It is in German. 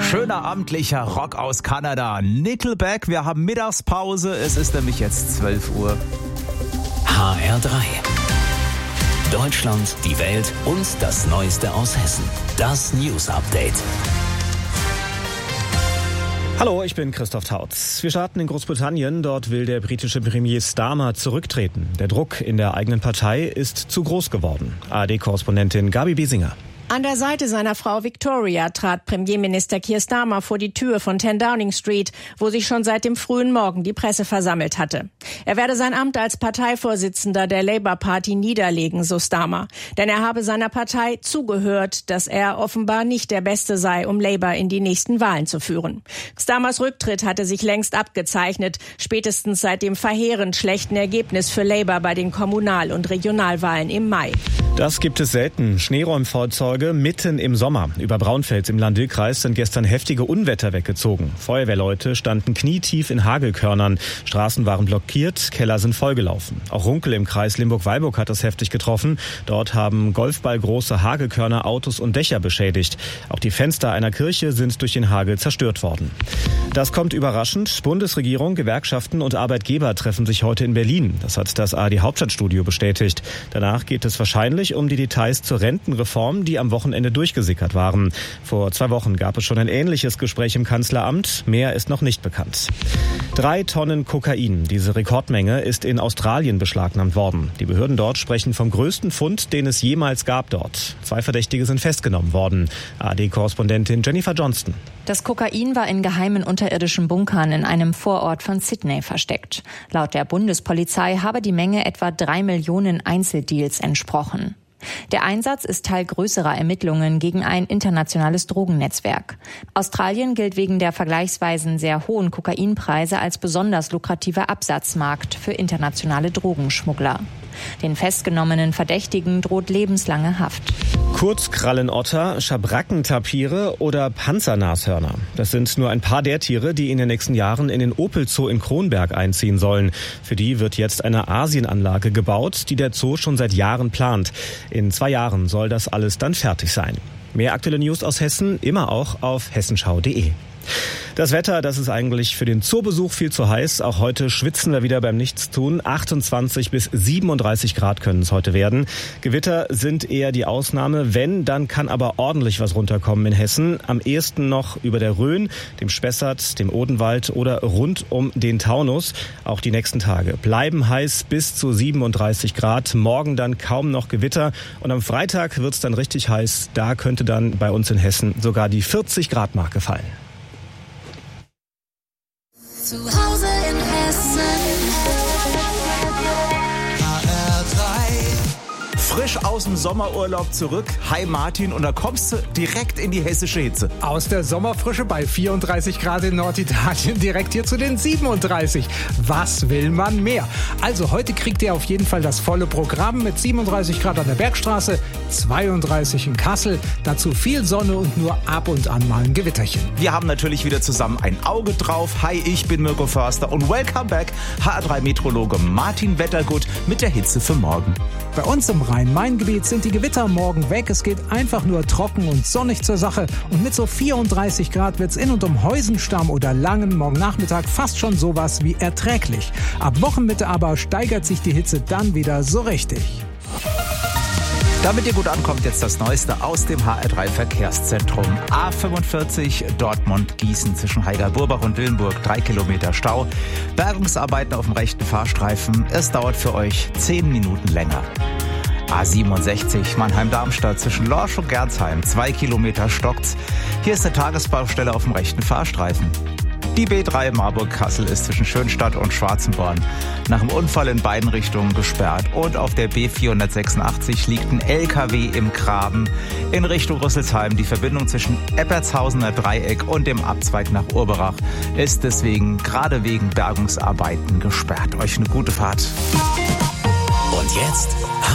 Schöner abendlicher Rock aus Kanada. Nickelback, wir haben Mittagspause. Es ist nämlich jetzt 12 Uhr. HR3. Deutschland, die Welt und das Neueste aus Hessen. Das News Update. Hallo, ich bin Christoph Tautz. Wir starten in Großbritannien. Dort will der britische Premier Starmer zurücktreten. Der Druck in der eigenen Partei ist zu groß geworden. ARD-Korrespondentin Gabi Biesinger. An der Seite seiner Frau Victoria trat Premierminister Keir Starmer vor die Tür von 10 Downing Street, wo sich schon seit dem frühen Morgen die Presse versammelt hatte. Er werde sein Amt als Parteivorsitzender der Labour Party niederlegen, so Starmer. Denn er habe seiner Partei zugehört, dass er offenbar nicht der Beste sei, um Labour in die nächsten Wahlen zu führen. Starmers Rücktritt hatte sich längst abgezeichnet, spätestens seit dem verheerend schlechten Ergebnis für Labour bei den Kommunal- und Regionalwahlen im Mai. Das gibt es selten. Schneeräumfahrzeuge mitten im Sommer. Über Braunfels im Lahn-Dill-Kreis sind gestern heftige Unwetter weggezogen. Feuerwehrleute standen knietief in Hagelkörnern. Straßen waren blockiert, Keller sind vollgelaufen. Auch Runkel im Kreis Limburg-Weilburg hat es heftig getroffen. Dort haben golfballgroße Hagelkörner Autos und Dächer beschädigt. Auch die Fenster einer Kirche sind durch den Hagel zerstört worden. Das kommt überraschend. Bundesregierung, Gewerkschaften und Arbeitgeber treffen sich heute in Berlin. Das hat das ARD-Hauptstadtstudio bestätigt. Danach geht es wahrscheinlich um die Details zur Rentenreform, die am Wochenende durchgesickert waren. Vor 2 Wochen gab es schon ein ähnliches Gespräch im Kanzleramt. Mehr ist noch nicht bekannt. 3 Tonnen Kokain. Diese Rekordmenge ist in Australien beschlagnahmt worden. Die Behörden dort sprechen vom größten Fund, den es jemals gab dort. 2 Verdächtige sind festgenommen worden. ARD-Korrespondentin Jennifer Johnston. Das Kokain war in geheimen unterirdischen Bunkern in einem Vorort von Sydney versteckt. Laut der Bundespolizei habe die Menge etwa 3 Millionen Einzeldeals entsprochen. Der Einsatz ist Teil größerer Ermittlungen gegen ein internationales Drogennetzwerk. Australien gilt wegen der vergleichsweise sehr hohen Kokainpreise als besonders lukrativer Absatzmarkt für internationale Drogenschmuggler. Den festgenommenen Verdächtigen droht lebenslange Haft. Kurzkrallenotter, Schabrackentapire oder Panzernashörner. Das sind nur ein paar der Tiere, die in den nächsten Jahren in den Opel Zoo in Kronberg einziehen sollen. Für die wird jetzt eine Asienanlage gebaut, die der Zoo schon seit Jahren plant. In 2 Jahren soll das alles dann fertig sein. Mehr aktuelle News aus Hessen, immer auch auf hessenschau.de. Das Wetter, das ist eigentlich für den Zoobesuch viel zu heiß. Auch heute schwitzen wir wieder beim Nichtstun. 28 bis 37 Grad können es heute werden. Gewitter sind eher die Ausnahme. Wenn, dann kann aber ordentlich was runterkommen in Hessen. Am ehesten noch über der Rhön, dem Spessart, dem Odenwald oder rund um den Taunus. Auch die nächsten Tage bleiben heiß bis zu 37 Grad. Morgen dann kaum noch Gewitter. Und am Freitag wird es dann richtig heiß. Da könnte dann bei uns in Hessen sogar die 40 Grad Marke fallen. Zu Hause in Hessen. Frisch aus dem Sommerurlaub zurück. Hi Martin, und da kommst du direkt in die hessische Hitze. Aus der Sommerfrische bei 34 Grad in Norditalien direkt hier zu den 37. Was will man mehr? Also heute kriegt ihr auf jeden Fall das volle Programm mit 37 Grad an der Bergstraße, 32 in Kassel, dazu viel Sonne und nur ab und an mal ein Gewitterchen. Wir haben natürlich wieder zusammen ein Auge drauf. Hi, ich bin Mirko Förster und welcome back, HR3-Meteorologe Martin Wettergut mit der Hitze für morgen. Bei uns im Rhein-Main-Gebiet sind die Gewitter morgen weg. Es geht einfach nur trocken und sonnig zur Sache. Und mit so 34 Grad wird's in und um Heusenstamm oder Langen morgen Nachmittag fast schon sowas wie erträglich. Ab Wochenmitte aber steigert sich die Hitze dann wieder so richtig. Damit ihr gut ankommt, jetzt das Neueste aus dem HR3-Verkehrszentrum. A45 Dortmund-Gießen zwischen Heiger-Burbach und Dillenburg, 3 Kilometer Stau. Bergungsarbeiten auf dem rechten Fahrstreifen. Es dauert für euch 10 Minuten länger. A67 Mannheim-Darmstadt zwischen Lorsch und Gernsheim, 2 Kilometer stockt's. Hier ist eine Tagesbaustelle auf dem rechten Fahrstreifen. Die B3 Marburg-Kassel ist zwischen Schönstadt und Schwarzenborn nach dem Unfall in beiden Richtungen gesperrt. Und auf der B486 liegt ein LKW im Graben in Richtung Rüsselsheim. Die Verbindung zwischen Eppertshausener Dreieck und dem Abzweig nach Urberach ist deswegen gerade wegen Bergungsarbeiten gesperrt. Euch eine gute Fahrt. Und jetzt